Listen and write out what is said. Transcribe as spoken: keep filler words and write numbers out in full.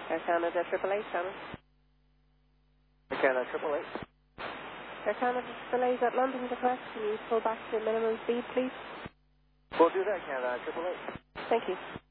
Air Canada triple eight, Shannon. Air Canada triple eight. Air Canada triple eight at London request. Can you pull back to minimum speed, please? We'll do that, Canada triple eight. Thank you.